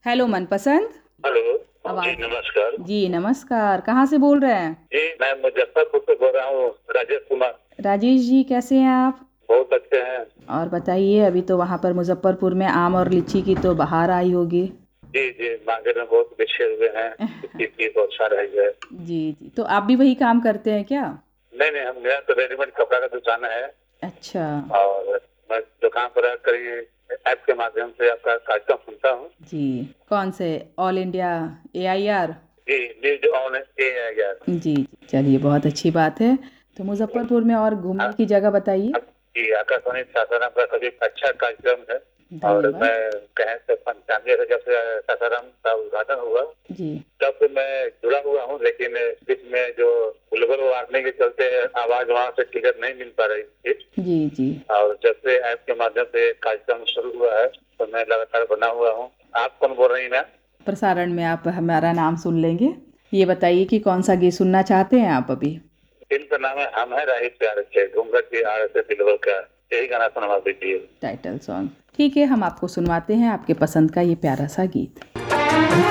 Hello मनपसंद। Hello जी आवाज। नमस्कार। जी नमस्कार, कहाँ से बोल रहे हैं? जी मैं मुजफ्फरपुर से बोल रहा हूँ, राजेश कुमार। राजेश जी कैसे हैं आप? बहुत अच्छे हैं। और बताइए, अभी तो वहाँ पर मुजफ्फरपुर में आम और लीची की तो बहार आई होगी। जी जी मार्केट में बहुत बिछे हुए हैं, इसकी बहुत सारा है। जी जी, तो आप भी वही काम करते हैं क्या? नहीं नहीं, हम मेरा तो रेडीमेड कपड़ा का दुकान है। अच्छा। और मैं दुकान पर आकर ये ऐप के माध्यम से आपका कार्यक्रम सुनता हूँ। जी, कौन से? All India AIR? Ji news on AIR। जी जी, चलिए बहुत अच्छी बात है। तो मुजफ्फरपुर में और घूमने की जगह बताइए। जी आकाशवाणी सासाराम का सभी अच्छा कार्यक्रम है। और धन्यवाद। मैं कहें तो 95 से जब से सासाराम का उद्घाटन हुआ जी तब से मैं जुड़ा हुआ हूँ, लेकिन बीच में जो ग्लोबल वार्मिंग के चलते आवाज वहाँ से क्लियर नहीं मिल पा रही थी। जी जी। और जब से ऐप के माध्यम से कार्यक्रम शुरू हुआ है तो मैं लगातार बना हुआ हूँ। आप कौन बोल रही हैं मैम? प्रसारण में आप हमारा नाम सुन लेंगे। ये बताइए कि कौन सा गीत सुनना चाहते हैं आप अभी? फिल्म का नाम है हम है राही प्यार से, घूंघट की आड़ से दिलवर का। यही गाना सुनवा दीजिए। Title song. ठीक है, हम आपको सुनवाते हैं आपके पसंद का ये प्यारा सा गीत।